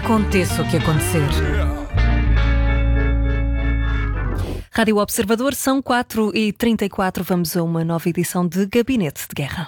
Aconteça o que acontecer. Rádio Observador, são 4h34. Vamos a uma nova edição de Gabinete de Guerra.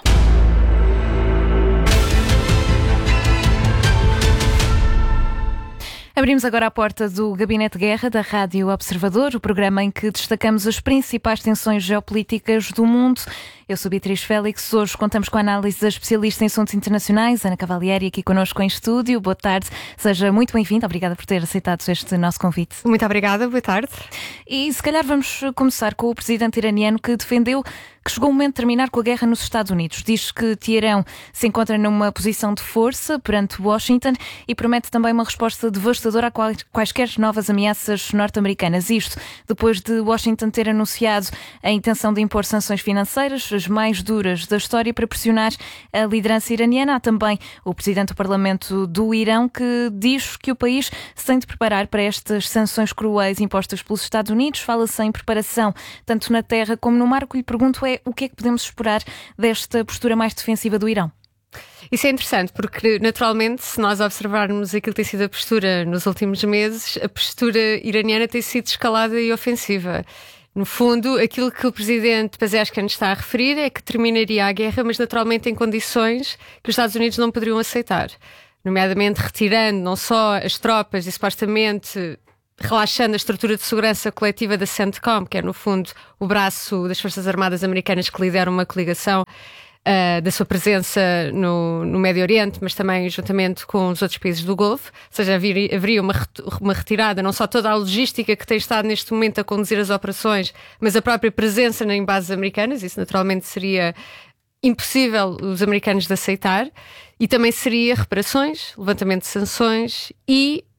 Abrimos agora a porta do Gabinete de Guerra da Rádio Observador, o programa em que destacamos as principais tensões geopolíticas do mundo. Eu sou Beatriz Félix. Hoje contamos com a análise da especialista em assuntos internacionais, Ana Cavalieri, aqui connosco em estúdio. Boa tarde, seja muito bem-vinda. Obrigada por ter aceitado este nosso convite. Muito obrigada, boa tarde. E se calhar vamos começar com o presidente iraniano, que defendeu que chegou o momento de terminar com a guerra nos Estados Unidos. Diz que Teherão se encontra numa posição de força perante Washington e promete também uma resposta devastadora a quaisquer novas ameaças norte-americanas. Isto depois de Washington ter anunciado a intenção de impor sanções financeiras, as mais duras da história, para pressionar a liderança iraniana. Há também o presidente do Parlamento do Irão, que diz que o país se tem de preparar para estas sanções cruéis impostas pelos Estados Unidos. Fala-se em preparação tanto na terra como no mar. O que lhe pergunto é: o que é que podemos esperar desta postura mais defensiva do Irão? Isso é interessante porque, naturalmente, se nós observarmos aquilo que tem sido a postura nos últimos meses, a postura iraniana tem sido escalada e ofensiva. No fundo, aquilo que o presidente Pezeshkian está a referir é que terminaria a guerra, mas naturalmente em condições que os Estados Unidos não poderiam aceitar. Nomeadamente retirando não só as tropas e supostamente relaxando a estrutura de segurança coletiva da CENTCOM, que é no fundo o braço das Forças Armadas Americanas que lidera uma coligação da sua presença no Médio Oriente, mas também juntamente com os outros países do Golfo. Ou seja, haveria uma retirada, não só toda a logística que tem estado neste momento a conduzir as operações, mas a própria presença em bases americanas. Isso naturalmente seria impossível os americanos de aceitar. E também seria reparações, levantamento de sanções e